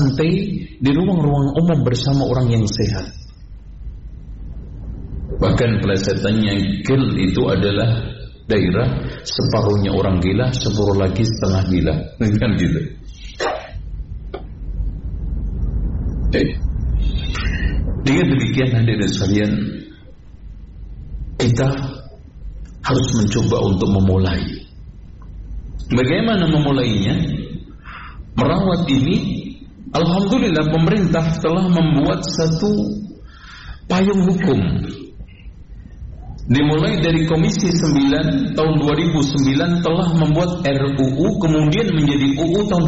santai di ruang-ruang umum bersama orang yang sehat. Bahkan pelesetannya gil itu adalah daerah separuhnya orang gila, separuh lagi setengah gila, kan gitu. Dengan demikian hadirin sekalian, kita harus mencoba untuk memulai. Bagaimana memulainya? Merawat ini, alhamdulillah pemerintah telah membuat satu payung hukum. Dimulai dari Komisi 9 tahun 2009 telah membuat RUU, kemudian menjadi UU tahun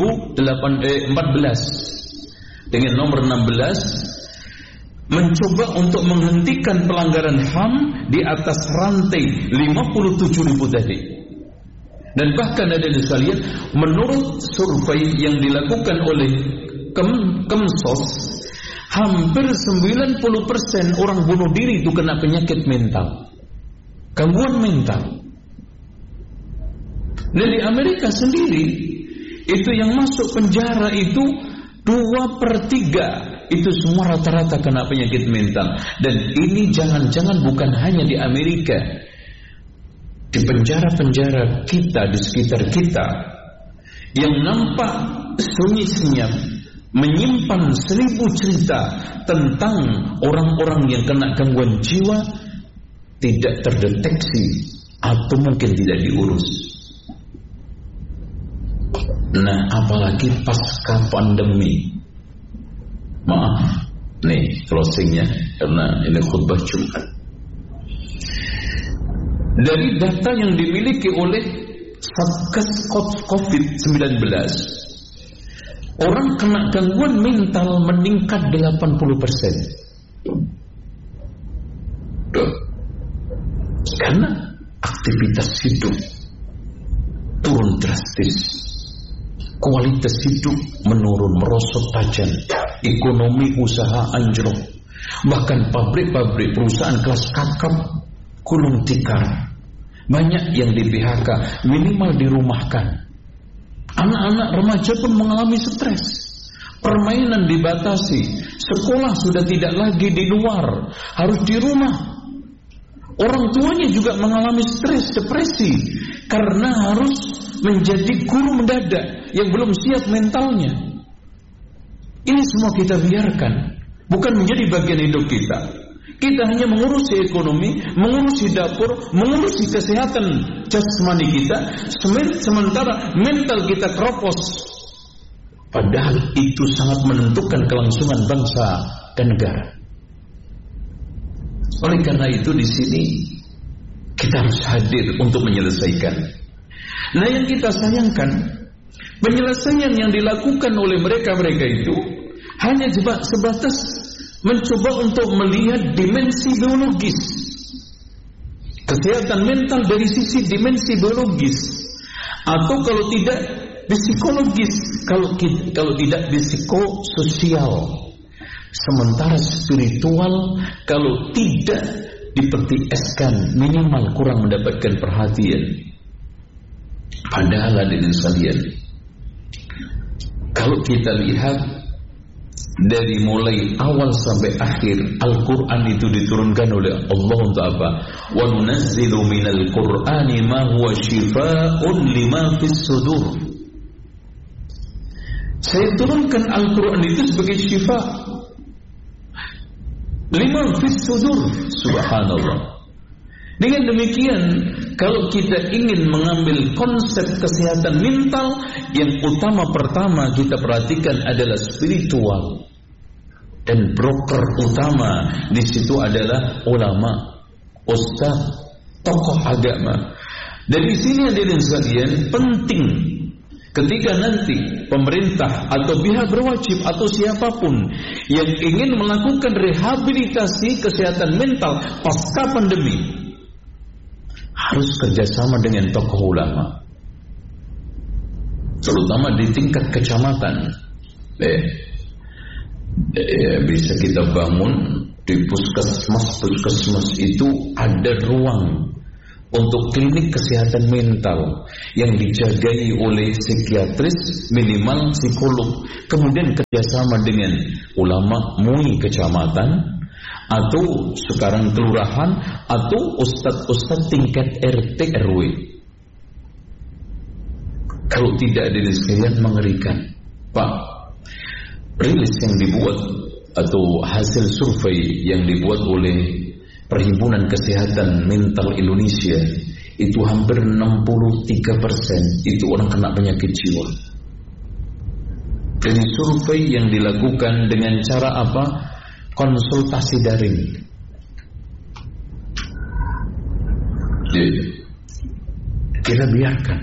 2014 dengan nomor 16, mencoba untuk menghentikan pelanggaran HAM di atas rantai 57.000 tadi. Dan bahkan ada di sekalian, menurut survei yang dilakukan oleh Kemsos, hampir 90% orang bunuh diri itu kena penyakit mental, gangguan mental. Dan di Amerika sendiri, itu yang masuk penjara itu 2/3 itu semua rata-rata kena penyakit mental. Dan ini jangan-jangan bukan hanya di Amerika. Di penjara-penjara kita, di sekitar kita, yang nampak sunyi senyap, menyimpan 1000 cerita tentang orang-orang yang kena gangguan jiwa, tidak terdeteksi atau mungkin tidak diurus. Nah, apalagi pasca pandemi. Maaf, nih closingnya karena ini khutbah Jumat. Dari data yang dimiliki oleh Satgas COVID-19, orang kena gangguan mental meningkat 80%. Karena aktivitas hidup turun drastis, kualitas hidup menurun, merosot tajam, ekonomi usaha anjlok, bahkan pabrik-pabrik perusahaan kelas kakap gulung tikar, banyak yang di PHK, minimal dirumahkan. Anak-anak remaja pun mengalami stres, permainan dibatasi, sekolah sudah tidak lagi di luar, harus di rumah. Orang tuanya juga mengalami stres, depresi, karena harus menjadi guru mendadak yang belum siap mentalnya. Ini semua kita biarkan, bukan menjadi bagian hidup kita. Kita hanya mengurusi ekonomi, mengurusi dapur, mengurusi kesehatan jasmani kita, sementara mental kita keropos. Padahal itu sangat menentukan kelangsungan bangsa dan negara. Oleh karena itu di sini kita harus hadir untuk menyelesaikan. Nah, yang kita sayangkan, penyelesaian yang dilakukan oleh mereka-mereka itu hanya sebatas mencoba untuk melihat dimensi biologis, kesehatan mental dari sisi dimensi biologis, atau kalau tidak psikologis, kalau tidak psikososial. Sementara spiritual kalau tidak dipertieskan, minimal kurang mendapatkan perhatian. Padahal hadirin sekalian, kalau kita lihat dari mulai awal sampai akhir, Al-Quran itu diturunkan oleh Allah untuk apa? Wa nunazzilu minal Qur'ani ma huwa shifaa'un lima fis sudur. Saya turunkan Al-Quran itu sebagai syifa lima fis sudur. Subhanallah. Dengan demikian, kalau kita ingin mengambil konsep kesehatan mental, yang utama pertama kita perhatikan adalah spiritual. Dan broker utama di situ adalah ulama, ustaz, tokoh agama. Dari sini hadirin sekalian, penting ketika nanti pemerintah atau pihak berwajib atau siapapun yang ingin melakukan rehabilitasi kesehatan mental pasca pandemi, harus kerjasama dengan tokoh ulama, terutama di tingkat kecamatan. Bisa kita bangun di puskesmas itu ada ruang untuk klinik kesehatan mental yang dijagai oleh psikiatris, minimal psikolog, kemudian kerjasama dengan ulama MUI kecamatan atau sekarang kelurahan atau ustadz-ustadz tingkat RT RW. Kalau tidak ada sekalian mengerikan, Pak. Rilis yang dibuat atau hasil survei yang dibuat oleh Perhimpunan Kesehatan Mental Indonesia itu hampir 63% itu orang kena penyakit jiwa. Jadi survei yang dilakukan dengan cara apa? Konsultasi daring. Jadi, kita biarkan,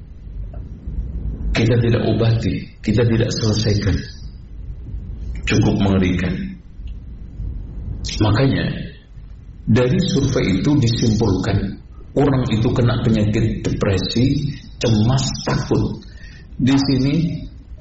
kita tidak obati, kita tidak selesaikan. Cukup mengerikan. Makanya dari survei itu disimpulkan orang itu kena penyakit depresi, cemas, takut. Di sini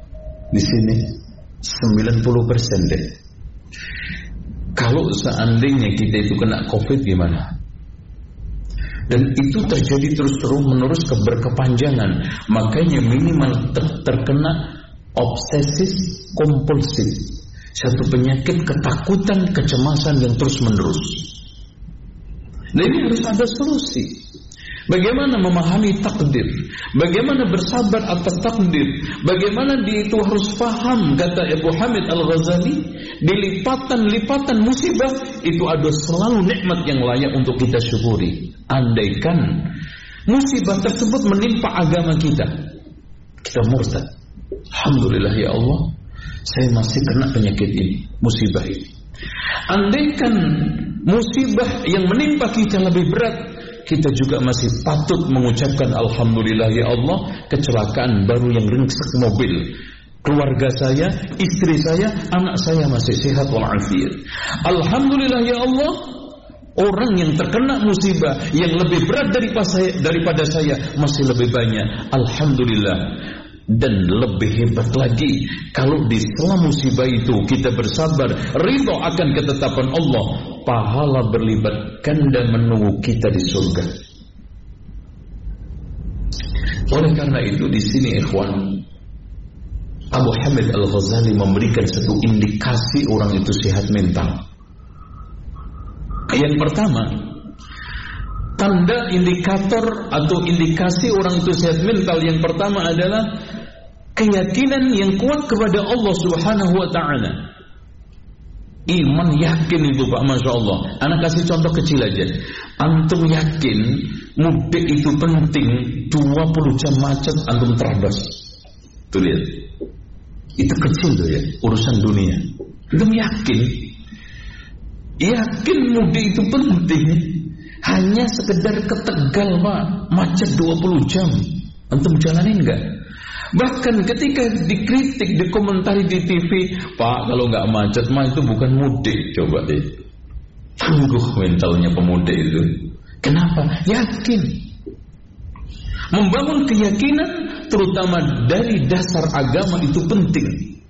90% deh. Kalau seandainya kita itu kena COVID gimana? Dan itu terjadi terus-menerus berkepanjangan. Makanya minimal terkena obsesif kompulsif, satu penyakit ketakutan, kecemasan yang terus-menerus. Nah, ini harus ada solusi. Bagaimana memahami takdir, bagaimana bersabar atas takdir, bagaimana dia itu harus paham, kata Abu Hamid Al-Ghazali, di lipatan-lipatan musibah itu ada selalu nikmat yang layak untuk kita syukuri. Andaikan musibah tersebut menimpa agama kita murtad. Alhamdulillah ya Allah, saya masih kena penyakit ini, musibah ini. Andaikan musibah yang menimpa kita lebih berat, kita juga masih patut mengucapkan alhamdulillah ya Allah, kecelakaan baru yang ringsek mobil, keluarga saya, istri saya, anak saya masih sehat walafiat. Alhamdulillah ya Allah, orang yang terkena musibah yang lebih berat daripada saya masih lebih banyak. Alhamdulillah. Dan lebih hebat lagi, kalau di sela musibah itu kita bersabar, ridho akan ketetapan Allah, pahala berlipat ganda menunggu kita di surga. Oleh karena itu di sini ikhwan, Abu Hamid Al-Ghazali memberikan satu indikasi orang itu sehat mental. Yang pertama, tanda indikator atau indikasi orang itu sehat mental yang pertama adalah keyakinan yang kuat kepada Allah Subhanahu wa ta'ala. Iman yakin itu Pak, Masya Allah. Anak kasih contoh kecil aja. Antum yakin mudik itu penting, 20 jam macet antum terabas. Tuh lihat, itu kecil tuh ya, urusan dunia. Antum yakin mudik itu penting, hanya sekedar ke Tegal Pak, macet 20 jam, antum jalanin enggak? Bahkan ketika dikritik, dikomentari di TV, Pak kalau nggak macet mah itu bukan mudik. Coba deh, tangguh mentalnya pemudik itu. Kenapa? Yakin. Membangun keyakinan terutama dari dasar agama itu penting.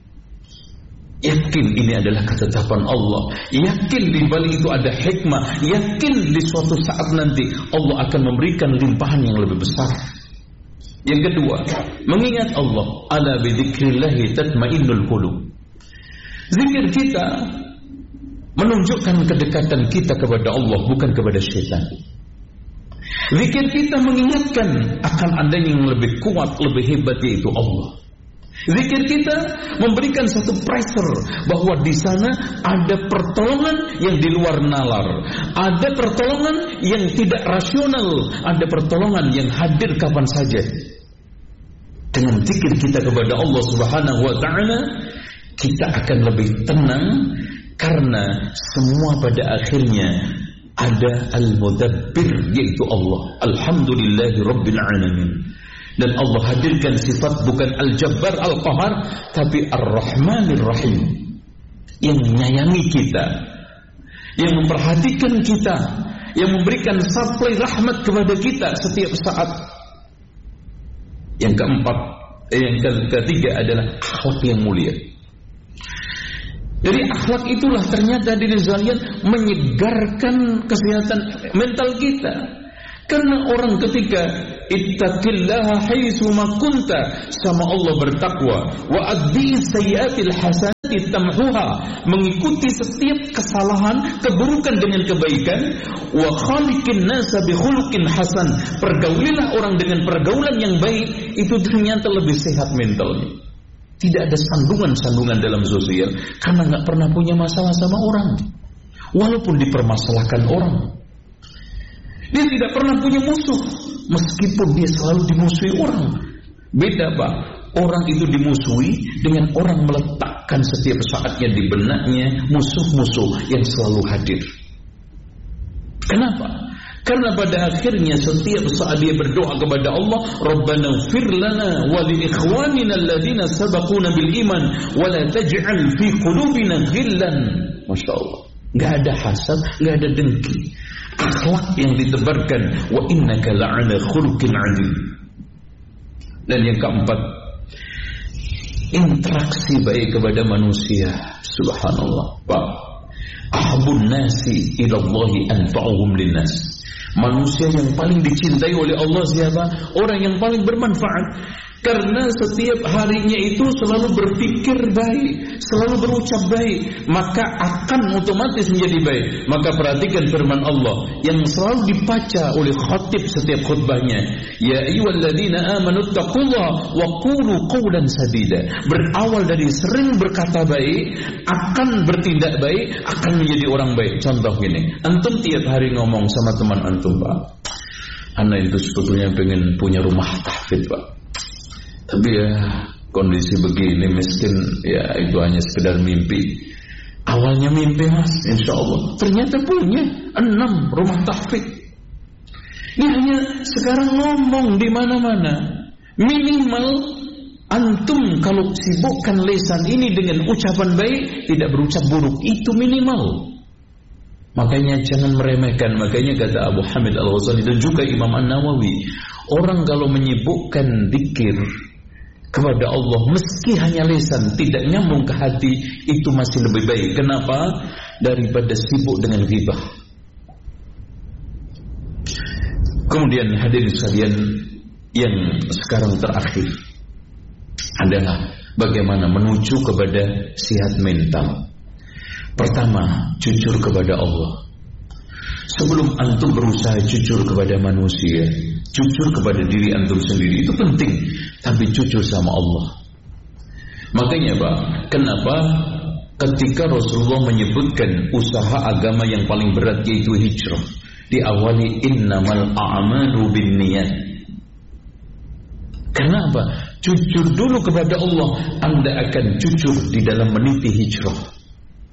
Yakin ini adalah ketetapan Allah, yakin di balik itu ada hikmah, yakin di suatu saat nanti Allah akan memberikan limpahan yang lebih besar. Yang kedua, mengingat Allah. Ala bidzikrillahi tatmainnul qulub. Zikir kita menunjukkan kedekatan kita kepada Allah, bukan kepada syaitan. Zikir kita mengingatkan akan adanya yang lebih kuat, lebih hebat, yaitu Allah. Zikir kita memberikan satu pressure bahwa di sana ada pertolongan yang di luar nalar, ada pertolongan yang tidak rasional, ada pertolongan yang hadir kapan saja. Dengan zikir kita kepada Allah Subhanahu wa ta'ala, kita akan lebih tenang, karena semua pada akhirnya ada Al-Mudabbir, yaitu Allah. Alhamdulillahi Rabbil Alamin. Dan Allah hadirkan sifat bukan Al-Jabbar Al-Qahar, tapi Ar-Rahmanir Rahim, yang menyayangi kita, yang memperhatikan kita, yang memberikan supply rahmat kepada kita setiap saat. Yang keempat, yang ketiga adalah akhlak yang mulia. Jadi akhlak itulah ternyata di Rizalian menyegarkan kesehatan mental kita. Karena orang ketika ittaqillaha haitsu ma kunta, sama Allah bertakwa, wa adbi sayyi'atil hasanati tamhuha, mengikuti setiap kesalahan, keburukan dengan kebaikan, wa khaliqin nasa bi khuluqin hasan, pergaulilah orang dengan pergaulan yang baik, itu ternyata lebih sehat mentalnya. Tidak ada sandungan-sandungan dalam sosial karena nggak pernah punya masalah sama orang, walaupun dipermasalahkan orang. Dia tidak pernah punya musuh, meskipun dia selalu dimusuhi orang. Beda Pak, orang itu dimusuhi dengan orang meletakkan setiap saatnya di benaknya musuh-musuh yang selalu hadir. Kenapa? Karena pada akhirnya setiap saat dia berdoa kepada Allah, Rabbana ighfir lana wa li ikhwanina alladhina sabaquna bil iman wa la taj'al fi qulubina ghillan. Masya Allah, nggak ada hasad, nggak ada dengki, akhlak yang ditebarkan, wa innaka la'ala khuluqin 'adzim. Dan yang keempat, interaksi baik kepada manusia. Subhanallah Pak, ahabun nasi ilallahi anfa'uhum linnas. Manusia yang paling dicintai oleh Allah siapa? Orang yang paling bermanfaat. Karena setiap harinya itu selalu berpikir baik, selalu berucap baik, maka akan otomatis menjadi baik. Maka perhatikan firman Allah yang selalu dibaca oleh khatib setiap khutbahnya, ya ayyuhalladzina amanu taqullaha wa qulu qawlan sadida. Berawal dari sering berkata baik, akan bertindak baik, akan menjadi orang baik. Contoh gini, antum tiap hari ngomong sama teman antum, Pak, anak itu sebetulnya pengen punya rumah tahfidz Pak, tapi ya kondisi begini, miskin, ya itu hanya sekedar mimpi. Awalnya mimpi Mas, insya Allah ternyata punya 6 rumah tahfidz. Ini hanya sekarang ngomong di mana-mana. Minimal antum kalau sibukkan lisan ini dengan ucapan baik, tidak berucap buruk, itu minimal. Makanya jangan meremehkan. Makanya kata Abu Hamid Al-Ghazali dan juga Imam An-Nawawi, orang kalau menyibukkan zikir kepada Allah meski hanya lisan, tidak nyambung ke hati, itu masih lebih baik. Kenapa? Daripada sibuk dengan ghibah. Kemudian hadirin sekalian, yang sekarang terakhir adalah bagaimana menuju kepada sehat mental. Pertama, jujur kepada Allah. Sebelum antum berusaha jujur kepada manusia, jujur kepada diri antum sendiri, itu penting. Tapi jujur sama Allah. Makanya Pak, kenapa ketika Rasulullah menyebutkan usaha agama yang paling berat yaitu hijrah, diawali innamal a'malu binniyat. Kenapa? Jujur dulu kepada Allah, Anda akan jujur di dalam meniti hijrah.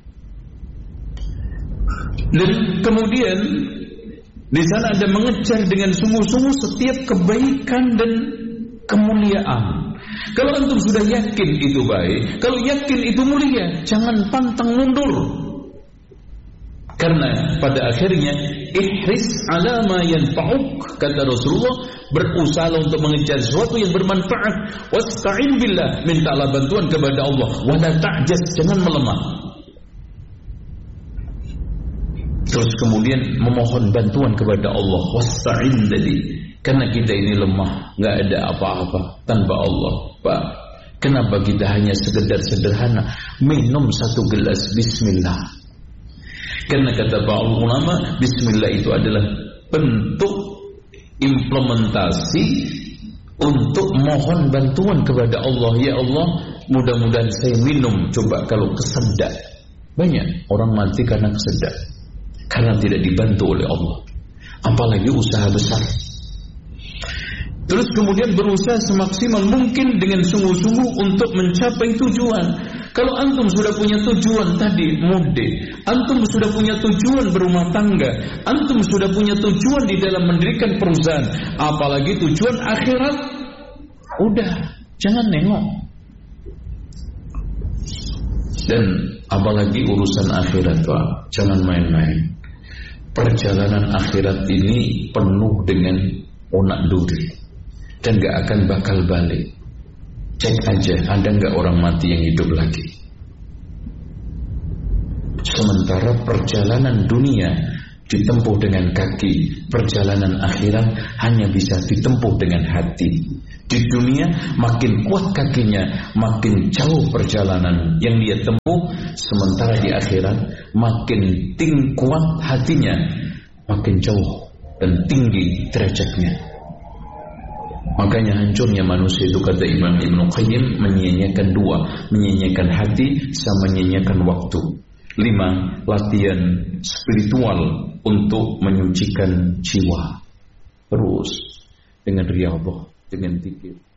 Dan kemudian di sana Anda mengejar dengan sungguh-sungguh setiap kebaikan dan kemuliaan. Kalau antum sudah yakin itu baik, kalau yakin itu mulia, jangan pantang mundur. Karena pada akhirnya ihris ala ma yanfa'uk, kata Rasulullah, berusaha untuk mengejar sesuatu yang bermanfaat. Wasta'in billah, mintalah bantuan kepada Allah. Wala ta'jaz, jangan melemah. Terus kemudian memohon bantuan kepada Allah. Wasta'in tadi, karena kita ini lemah, nggak ada apa-apa tanpa Allah. Pak, kenapa kita hanya sekedar sederhana minum 1 gelas Bismillah? Karena kata para ulama, Bismillah itu adalah bentuk implementasi untuk mohon bantuan kepada Allah. Ya Allah, mudah-mudahan saya minum. Coba kalau kesedak, banyak orang mati karena kesedak, karena tidak dibantu oleh Allah. Apalagi usaha besar. Terus kemudian berusaha semaksimal mungkin dengan sungguh-sungguh untuk mencapai tujuan. Kalau antum sudah punya tujuan tadi mudik, antum sudah punya tujuan berumah tangga, antum sudah punya tujuan di dalam mendirikan perusahaan, apalagi tujuan akhirat, udah jangan nengok. Dan apalagi urusan akhirat, Pak, jangan main-main. Perjalanan akhirat ini penuh dengan onak duri dan gak akan bakal balik. Cek aja, ada gak orang mati yang hidup lagi? Sementara perjalanan dunia ditempuh dengan kaki, perjalanan akhirat hanya bisa ditempuh dengan hati. Di dunia makin kuat kakinya, makin jauh perjalanan yang dia tempuh, sementara di akhirat makin kuat hatinya, makin jauh dan tinggi derajatnya. Makanya hancurnya manusia itu, kata Imam Ibnu Qayyim, menyia-nyiakan dua, menyia-nyiakan hati sama menyia-nyiakan waktu. 5. Latihan spiritual untuk menyucikan jiwa. Terus dengan riyadhah, dengan zikir.